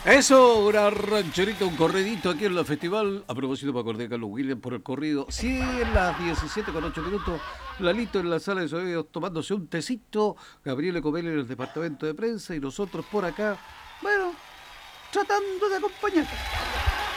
Eso, una rancherita, un corridito aquí en la festival. A propósito, me acordé de Carlos Williams por el corrido. Sí, en las 17:08. Lalito en la sala de sonidos tomándose un tecito. Gabriel Ecomel en el departamento de prensa y nosotros por acá, bueno, tratando de acompañar.